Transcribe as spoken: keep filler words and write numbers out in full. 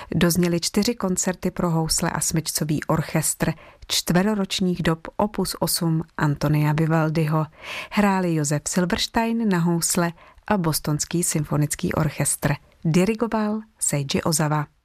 dozněly čtyři koncerty pro housle a smyčcový orchestr čtveroročních dob opus osm Antonia Vivaldiho. Hráli Josef Silberstein na housle a Bostonský symfonický orchestr. Dirigoval Seiji Ozawa.